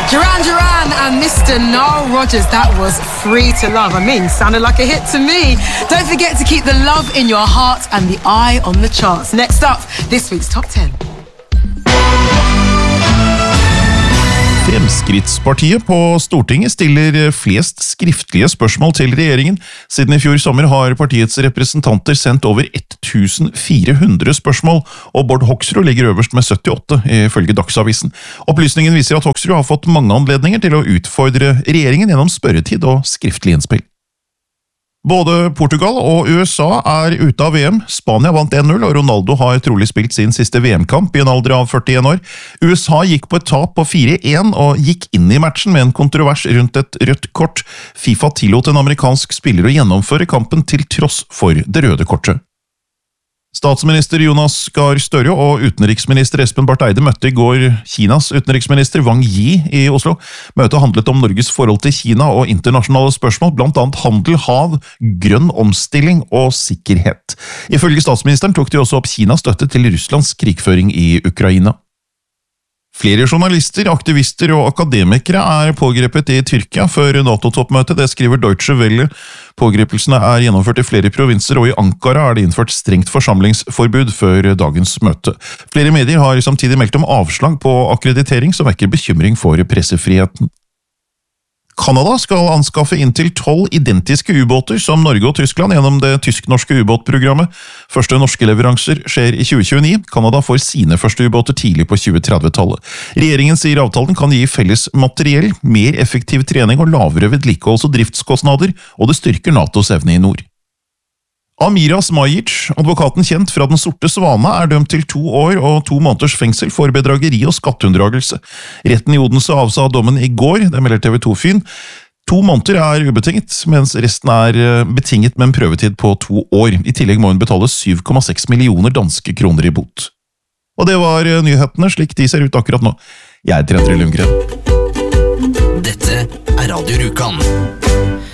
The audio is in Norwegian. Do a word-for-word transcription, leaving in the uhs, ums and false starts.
Duran Duran and Mister Nile Rodgers, that was Free to Love. I mean, sounded like a hit to me. Don't forget to keep the love in your heart and the eye on the charts. Next up, this week's Top ten. Fremskrittspartiet på Stortinget stiller flest skriftlige spørsmål til regjeringen. Siden i fjor sommer har partiets representanter sendt over fjorten hundre spørsmål, og Bård Hoksrud ligger øverst med syttiåtte, ifølge Dagsavisen. Opplysningen viser at Hoksrud har fått mange anledninger til å utfordre regjeringen gjennom spørretid og skriftlig innspill. Både Portugal og U S A er ute av V M. Spania vant en null, og Ronaldo har trolig spilt sin siste V M-kamp i en alder av førtien år. U S A gikk på et tap på fire én og gikk inn i matchen med en kontrovers rundt et rødt kort. FIFA tillot en amerikansk spiller å gjennomføre kampen til tross for det røde kortet. Statsminister Jonas Gahr Støre og utenriksminister Espen Barth Eide møtte i går Kinas utenriksminister Wang Yi i Oslo. Møtet handlet om Norges forhold til Kina og internasjonale spørsmål, blant annet handel, hav, grønn omstilling og sikkerhet. Ifølge statsministeren tok de også opp Kinas støtte til Russlands krigføring i Ukraina. Flere journalister, aktivister og akademikere er pågrepet i Tyrkia før NATO-toppmøtet, det skriver Deutsche Welle. Pågrepelsene er gjennomført i flere provinser, og i Ankara er det innført strengt forsamlingsforbud før dagens møte. Flere medier har samtidig meldt om avslag på akkreditering som vekker bekymring for pressefriheten. Kanada skal anskaffe inntil tolv identiske ubåter som Norge og Tyskland gjennom det tysk-norske ubåtprogrammet. Første norske leveranser skjer i tjue tjueni. Kanada får sine første ubåter tidlig på tjue-tredve-tallet. Regjeringen sier avtalen kan gi felles materiell, mer effektiv trening og lavere vedlikeholds- og driftskostnader, og det styrker NATOs evne i nord. Amira Smajic, advokaten kjent fra Den sorte svane, er dømt til to år og to måneders fengsel for bedrageri og skatteunndragelse. Retten i Odense avsa dommen i går, det melder T V to Fyn. To måneder er ubetinget, mens resten er betinget med en prøvetid på to år. I tillegg må hun betale syv komma seks millioner danske kroner i bot. Og det var nyhetene slik de ser ut akkurat nå. Jeg heter André Lundgren. Dette er Radio Rjukan.